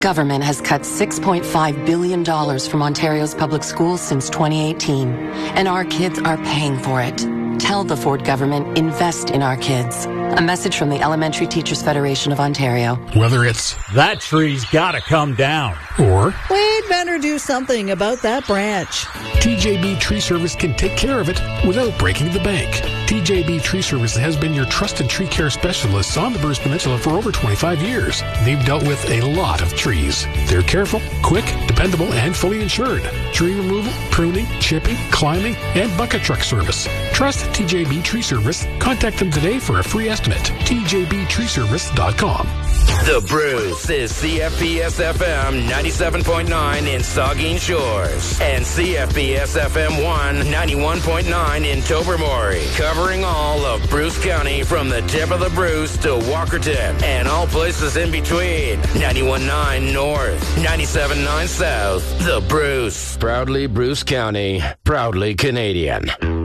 Government has cut $6.5 billion from Ontario's public schools since 2018, and our kids are paying for it. Tell the Ford government, invest in our kids. A message from the Elementary Teachers Federation of Ontario. Whether it's that tree's gotta come down, or we'd better do something about that branch. TJB Tree Service can take care of it without breaking the bank. TJB Tree Service has been your trusted tree care specialists on the Bruce Peninsula for over 25 years. They've dealt with a lot of trees. They're careful, quick, dependable, and fully insured. Tree removal, pruning, chipping, climbing, and bucket truck service. Trust TJB Tree Service. Contact them today for a free estimate. TJBTreeservice.com. The Bruce is CFPS FM 97.9 in Saugeen Shores and CFPS FM 1 91.9 in Tobermory, covering all of Bruce County from the tip of the Bruce to Walkerton and all places in between. 91.9 North, 97.9 South. The Bruce, proudly Bruce County, proudly Canadian.